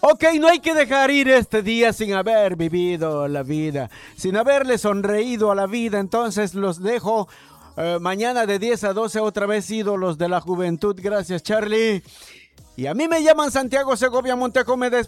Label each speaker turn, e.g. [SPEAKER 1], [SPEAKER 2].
[SPEAKER 1] Ok, no hay que dejar ir este día sin haber vivido la vida, sin haberle sonreído a la vida. Entonces los dejo mañana de 10 a 12 otra vez ídolos de la juventud. Gracias, Charlie. Y a mí me llaman Santiago Segovia Montejo. Me